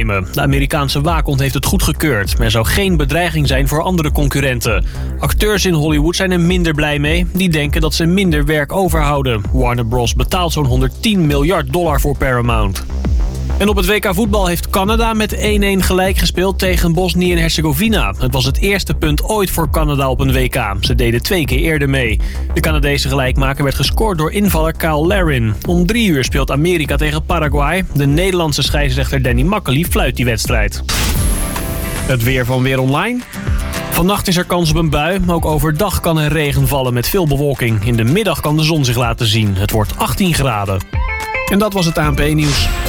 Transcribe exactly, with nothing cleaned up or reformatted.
opnemen. De Amerikaanse waakhond heeft het goedgekeurd. Er zou geen bedreiging zijn voor andere concurrenten. Acteurs in Hollywood zijn er minder blij mee. Die denken dat ze minder werk overhouden. Warner Bros. Betaalt zo'n honderdtien miljard dollar voor Paramount. En op het W K voetbal heeft Canada met één-één gelijk gespeeld tegen Bosnië en Herzegovina. Het was het eerste punt ooit voor Canada op een W K. Ze deden twee keer eerder mee. De Canadese gelijkmaker werd gescoord door invaller Kyle Larin. Om drie uur speelt Amerika tegen Paraguay. De Nederlandse scheidsrechter Danny Makkely fluit die wedstrijd. Het weer van Weer Online. Vannacht is er kans op een bui. Ook overdag kan er regen vallen met veel bewolking. In de middag kan de zon zich laten zien. Het wordt achttien graden. En dat was het A N P-nieuws.